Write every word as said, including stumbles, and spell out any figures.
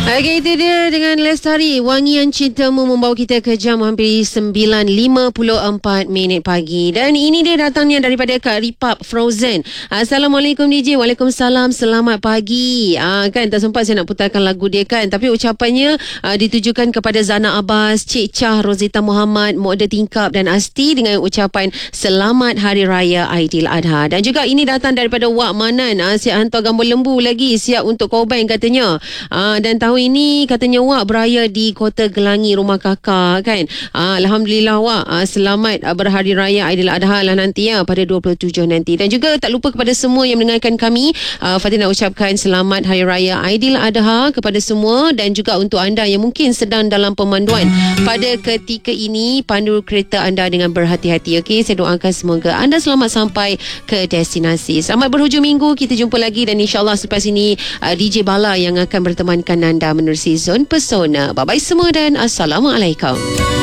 Okey, itu dia dengan Lestari. Wangian Cintamu membawa kita ke jam hampir sembilan lima puluh empat minit pagi. Dan ini dia datangnya daripada Kak Ripap Frozen. Assalamualaikum D J. Waalaikumsalam. Selamat pagi. Ah, kan tak sempat saya nak putarkan lagu dia kan. Tapi ucapannya ah, ditujukan kepada Zana Abbas, Cik Chah, Rozita Muhammad, Mokda Tingkap dan Asti dengan ucapan Selamat Hari Raya Aidiladha. Dan juga ini datang daripada Wak Manan. Ah, siap hantar gambar lembu lagi. Siap untuk korban katanya. Ah, dan tahun ini katanya Wak beraya di Kota Gelangi, rumah kakak kan. Ah, Alhamdulillah Wak, ah, selamat ah, berhari raya Aidiladha lah nanti ya, pada dua puluh tujuh nanti. Dan juga tak lupa kepada semua yang mendengarkan kami, ah, Fatih nak ucapkan selamat hari raya Aidiladha kepada semua. Dan juga untuk anda yang mungkin sedang dalam pemanduan pada ketika ini, pandu kereta anda dengan berhati-hati. Okey, saya doakan semoga anda selamat sampai ke destinasi. Selamat berhujung minggu. Kita jumpa lagi dan insyaAllah selepas ini ah, D J Bala yang akan bertemankan anda menerusi Zon Pesona. Bye-bye semua dan Assalamualaikum.